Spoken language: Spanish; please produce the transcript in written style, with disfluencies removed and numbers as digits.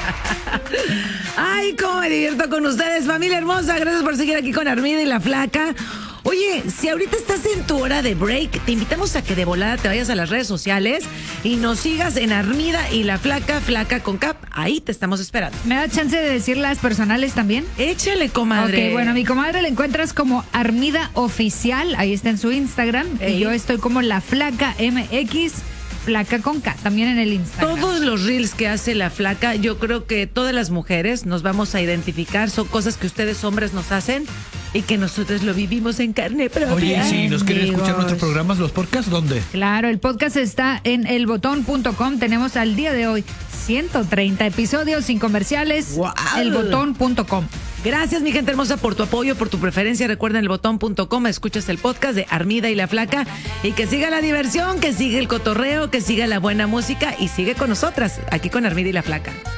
Ay, cómo me divierto con ustedes, familia hermosa. Gracias por seguir aquí con Armida y la Flaca. Oye, si ahorita estás en tu hora de break, te invitamos a que de volada te vayas a las redes sociales y nos sigas en Armida y la Flaca, Flaca con Cap. Ahí te estamos esperando. ¿Me da chance de decir las personales también? Échale, comadre. Ok, bueno, a mi comadre la encuentras como Armida Oficial, ahí está en su Instagram. Ey. Y yo estoy como la Flaca MX, Flaca con K, también en el Instagram. Todos los reels que hace la Flaca, yo creo que todas las mujeres nos vamos a identificar. Son cosas que ustedes hombres nos hacen y que nosotros lo vivimos en carne propia. Oye, y si nos quieren escuchar Amigos. nuestros programas, los podcasts, ¿dónde? Claro, el podcast está en elbotón.com. Tenemos al día de hoy 130 episodios sin comerciales. ¡Guau! Elbotón.com. Gracias, mi gente hermosa, por tu apoyo, por tu preferencia. Recuerden elbotón.com, escuchas el podcast de Armida y la Flaca. Y que siga la diversión, que siga el cotorreo, que siga la buena música y sigue con nosotras, aquí con Armida y la Flaca.